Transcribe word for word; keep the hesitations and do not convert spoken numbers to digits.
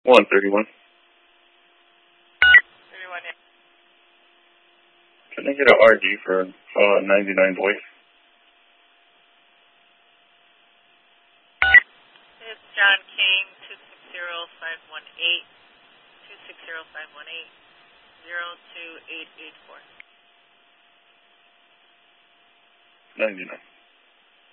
one thirty-one. thirty-one, yeah. Can I get an R D for uh, ninety-nine voice? It's John King, two six zero five one eight, two six zero five one eight, zero two eight eight four. ninety-nine.